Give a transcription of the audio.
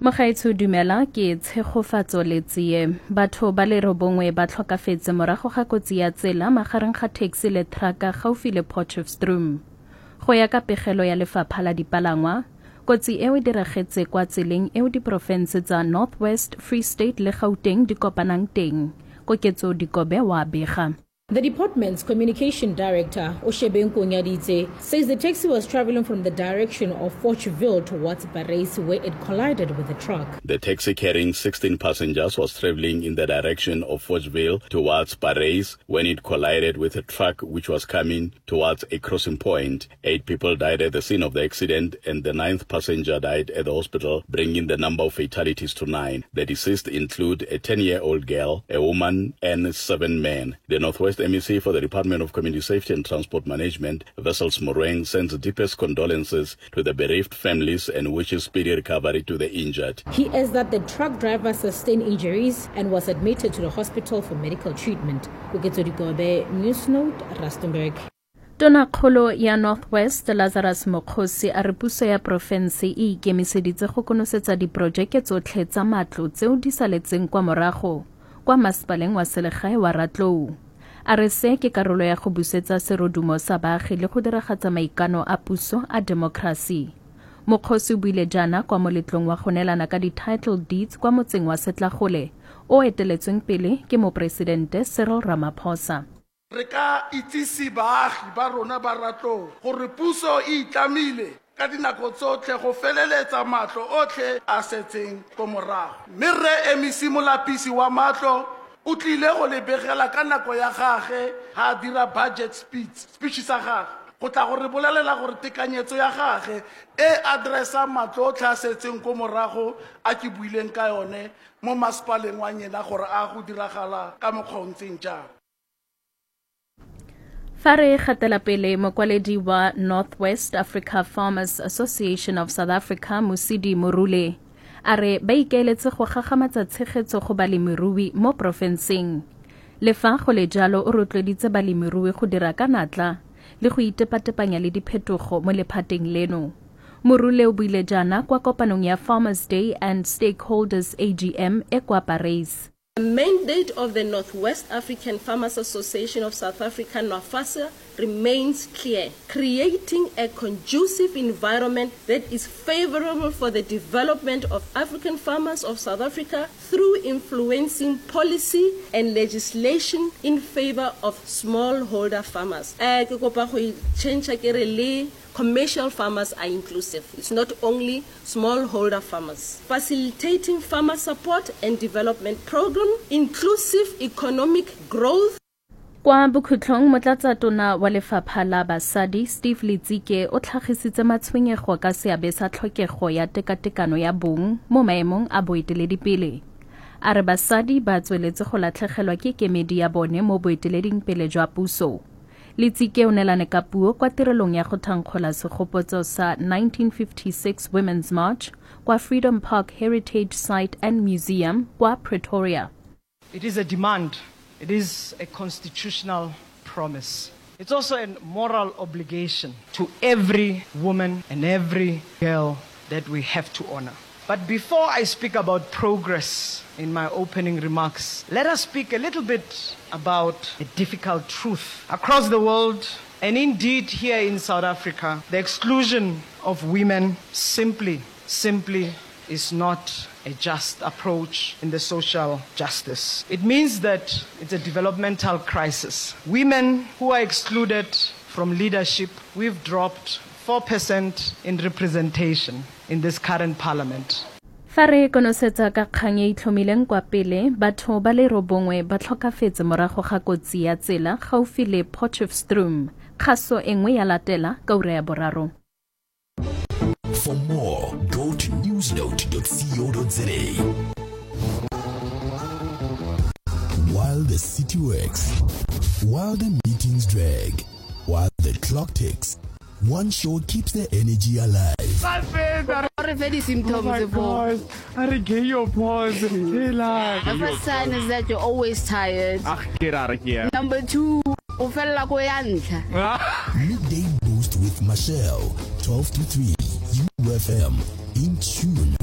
Mogaetsho dumela ke tshegofatso le tsie. Batho ba le robongwe ba tlhokafetse morago ga kotsi ya tsela magareng ga taxi le trucka gaufi le Potchefstroom. Go ya ka pegelo ya Lefapha la Dipalangwa, kotsi eo diragetse kwa tseleng eo diporofense tsa North West, Free State le Gauteng di kopanang teng. Koketso Dikobe wa bega. The department's communication director, Oshebeng Konyaditse, says the taxi was traveling from the direction of Forcheville towards Parys where it collided with the truck. The taxi carrying 16 passengers was traveling in the direction of Forcheville towards Parys when it collided with a truck which was coming towards a crossing point. 8 people died at the scene of the accident and the 9th passenger died at the hospital, bringing the number of fatalities to 9. The deceased include a 10-year-old girl, a woman, and 7 men. The Northwest MEC for the Department of Community Safety and Transport Management, Wessels Morueng, sends deepest condolences to the bereaved families and wishes speedy recovery to the injured. He adds that the truck driver sustained injuries and was admitted to the hospital for medical treatment. Koketso Dikobe, News Note, Rustenburg. Tonakgolo ya Northwest Lazarus Mokgosi a re puso ya porofense e ikemiseditse go konosetsa diporojeke tsotlhe tsa matlo tseo di saletseng kwa morago kwa masepaleng wa selegae wa Ratlou. A re se ke karolo ya go busetsa serodumo sa baagi le go diragatsa maikano a puso a demokrasi. Mokgosi o buile jaana kwa moletlong wa go neelana ka di-title deeds kwa motseng wa Setlagole o eteletsweng pele ke moporesidente Cyril Ramaphosa. Re ka itsisi baagi ba rona ba Ratlou gore puso e itlamile ka dinako tsotlhe go feleletsa matlo otlhe a setseng ko morago. Mme re MEC molapisi wa matlo o tlile go lebegela ka nako ya gage ha dira budget speech sa gage go tla gore bolelela gore tekanyetso ya gage e addressa matlo otlhe a setseng ko morago a ke buileng ka yone mo masepaleng wa nyena gore a go diragala ka mokgwa o ntseng jang. Fa re gatela pele mokwaledi wa Northwest Africa Farmers Association of South Africa Musidi Morule a re ba ikaeletse go gagamatsa tshegetso go balemirui mo porofenseng. Le fa go le jalo o rotloeditse balemirui go dira ka natla le go itepatepanya le diphetogo mo lephateng leno. Morule o buile jaana kwa kopanong ya Farmers Day and Stakeholders AGM e kwa Parys. The mandate of the Northwest African Farmers Association of South Africa, NOFASA, remains clear, creating a conducive environment that is favorable for the development of African farmers of South Africa through influencing policy and legislation in favor of smallholder farmers. Commercial farmers are inclusive. It's not only smallholder farmers. Facilitating farmer support and development program, inclusive economic growth. Kwa bokhutlong motlatsa tona wa lefapha la basadi Steve Letsike o tlhagisitse matshwenyego ka seabe sa tlhokego ya tekatekano ya bong mo maemong a boeteledipele. A re basadi ba tsweletse go latlhegelwa ke kemedi ya bone mo boeteleding pele jwa puso. Letsike o nelane ka puo kwa tirelong ya go thankgola segopotso sa 1956 Women's March kwa Freedom Park Heritage Site and Museum kwa Pretoria. It is a demand. It is a constitutional promise. It's also a moral obligation to every woman and every girl that we have to honor. But before I speak about progress in my opening remarks, let us speak a little bit about a difficult truth. Across the world, and indeed here in South Africa, the exclusion of women simply is not a just approach in the social justice. It means that it's a developmental crisis. Women who are excluded from leadership, we've dropped 4% in representation in this current parliament. Fa re konosetsa ka kgang e itlhomileng kwa pele, batho ba le robongwe ba tlhokafetse morago ga kotsi ya tsela gaufi le Potchefstroom. Kgaso engwe ya latela ka ura ya boraro. For more, go to newsnote.co.za. While the city works, while the meetings drag, while the clock ticks, one show keeps the energy alive. Symptoms I regain your pause. The first sign is that you're always tired. Get out of here. Number 2, Midday Boost with Michelle, 12 to 3, UFM, in tune